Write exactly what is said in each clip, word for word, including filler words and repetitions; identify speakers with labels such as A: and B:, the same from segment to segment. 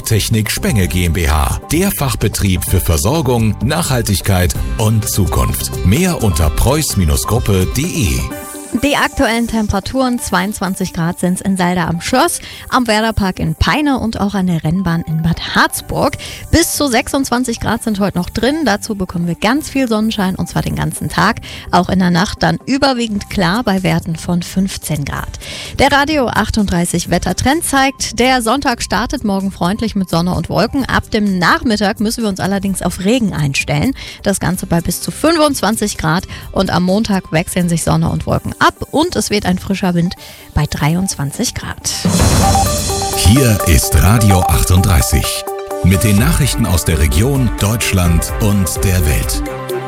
A: Bautechnik Spenge GmbH. Der Fachbetrieb für Versorgung, Nachhaltigkeit und Zukunft. Mehr unter preuß Gruppe punkt de.
B: Die aktuellen Temperaturen, zweiundzwanzig Grad sind es in Salda am Schloss, am Werderpark in Peine und auch an der Rennbahn in Bad Harzburg. Bis zu sechsundzwanzig Grad sind heute noch drin. Dazu bekommen wir ganz viel Sonnenschein und zwar den ganzen Tag. Auch in der Nacht dann überwiegend klar bei Werten von fünfzehn Grad. Der Radio achtunddreißig Wettertrend zeigt, der Sonntag startet morgen freundlich mit Sonne und Wolken. Ab dem Nachmittag müssen wir uns allerdings auf Regen einstellen. Das Ganze bei bis zu fünfundzwanzig Grad und am Montag wechseln sich Sonne und Wolken ab und es weht ein frischer Wind bei dreiundzwanzig Grad.
A: Hier ist Radio achtunddreißig mit den Nachrichten aus der Region, Deutschland und der Welt.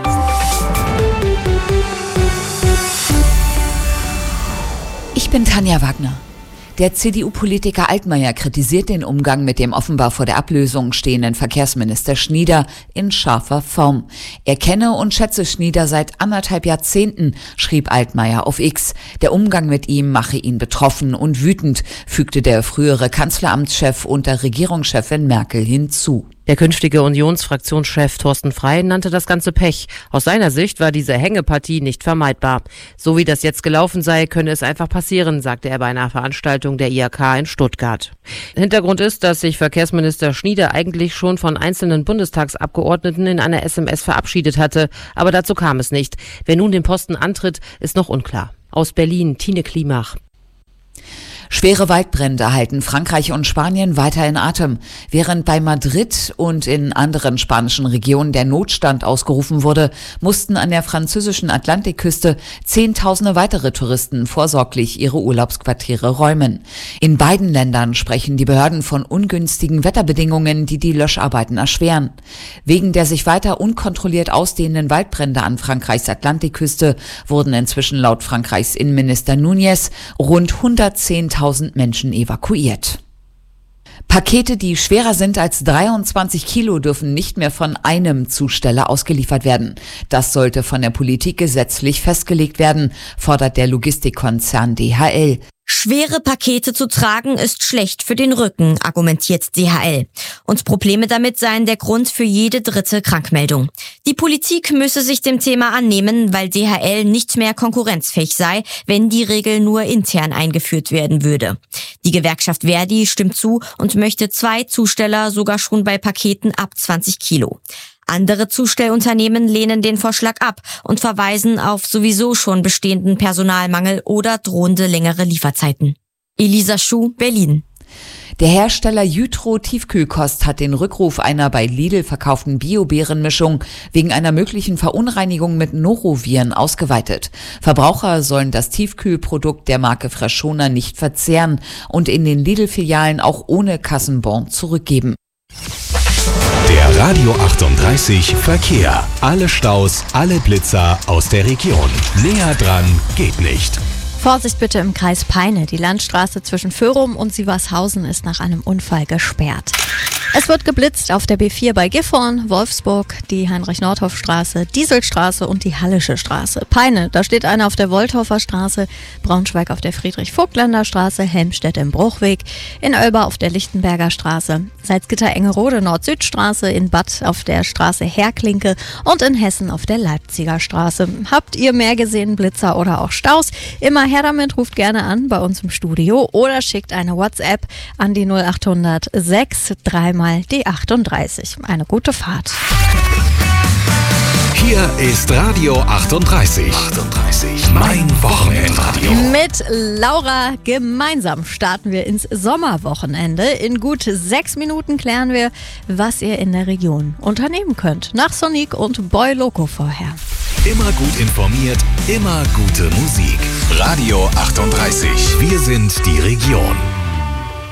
C: Ich bin Tanja Wagner. Der C D U-Politiker Altmaier kritisiert den Umgang mit dem offenbar vor der Ablösung stehenden Verkehrsminister Schnieder in scharfer Form. Er kenne und schätze Schnieder seit anderthalb Jahrzehnten, schrieb Altmaier auf X. Der Umgang mit ihm mache ihn betroffen und wütend, fügte der frühere Kanzleramtschef unter Regierungschefin Merkel hinzu.
D: Der künftige Unionsfraktionschef Thorsten Frey nannte das Ganze Pech. Aus seiner Sicht war diese Hängepartie nicht vermeidbar. So wie das jetzt gelaufen sei, könne es einfach passieren, sagte er bei einer Veranstaltung der I H K in Stuttgart. Hintergrund ist, dass sich Verkehrsminister Schnieder eigentlich schon von einzelnen Bundestagsabgeordneten in einer S M S verabschiedet hatte. Aber dazu kam es nicht. Wer nun den Posten antritt, ist noch unklar. Aus Berlin, Tine Klimach.
C: Schwere Waldbrände halten Frankreich und Spanien weiter in Atem. Während bei Madrid und in anderen spanischen Regionen der Notstand ausgerufen wurde, mussten an der französischen Atlantikküste Zehntausende weitere Touristen vorsorglich ihre Urlaubsquartiere räumen. In beiden Ländern sprechen die Behörden von ungünstigen Wetterbedingungen, die die Löscharbeiten erschweren. Wegen der sich weiter unkontrolliert ausdehnenden Waldbrände an Frankreichs Atlantikküste wurden inzwischen laut Frankreichs Innenminister Núñez rund hundertzehntausend Menschen evakuiert. Pakete, die schwerer sind als dreiundzwanzig Kilo, dürfen nicht mehr von einem Zusteller ausgeliefert werden. Das sollte von der Politik gesetzlich festgelegt werden, fordert der Logistikkonzern D H L.
E: Schwere Pakete zu tragen ist schlecht für den Rücken, argumentiert D H L. Und Probleme damit seien der Grund für jede dritte Krankmeldung. Die Politik müsse sich dem Thema annehmen, weil D H L nicht mehr konkurrenzfähig sei, wenn die Regel nur intern eingeführt werden würde. Die Gewerkschaft Verdi stimmt zu und möchte zwei Zusteller sogar schon bei Paketen ab zwanzig Kilo. Andere Zustellunternehmen lehnen den Vorschlag ab und verweisen auf sowieso schon bestehenden Personalmangel oder drohende längere Lieferzeiten. Elisa Schuh, Berlin.
C: Der Hersteller Jytro Tiefkühlkost hat den Rückruf einer bei Lidl verkauften Bio-Beerenmischung wegen einer möglichen Verunreinigung mit Noroviren ausgeweitet. Verbraucher sollen das Tiefkühlprodukt der Marke Freshona nicht verzehren und in den Lidl-Filialen auch ohne Kassenbon zurückgeben.
A: Der Radio achtunddreißig Verkehr. Alle Staus, alle Blitzer aus der Region. Näher dran geht nicht.
B: Vorsicht bitte im Kreis Peine. Die Landstraße zwischen Föhrum und Sievershausen ist nach einem Unfall gesperrt. Es wird geblitzt auf der B vier bei Gifhorn, Wolfsburg, die Heinrich-Nordhoff-Straße, Dieselstraße und die Hallische Straße. Peine, da steht einer auf der Woldhofer Straße, Braunschweig auf der Friedrich-Vogtländer Straße, Helmstedt im Bruchweg, in Oelba auf der Lichtenberger Straße, Salzgitter-Engerode Nord-Süd-Straße, in Bad auf der Straße Herklinke und in Hessen auf der Leipziger Straße. Habt ihr mehr gesehen, Blitzer oder auch Staus? Immer her damit, ruft gerne an bei uns im Studio oder schickt eine WhatsApp an die null acht hundert sechs dreimal die achtunddreißig. Eine gute Fahrt.
A: Hier ist Radio achtunddreißig. achtunddreißig. Mein Wochenendradio.
B: Mit Laura gemeinsam starten wir ins Sommerwochenende. In gut sechs Minuten klären wir, was ihr in der Region unternehmen könnt. Nach Sonic und Boy Loco vorher.
A: Immer gut informiert, immer gute Musik. Radio achtunddreißig. Wir sind die Region.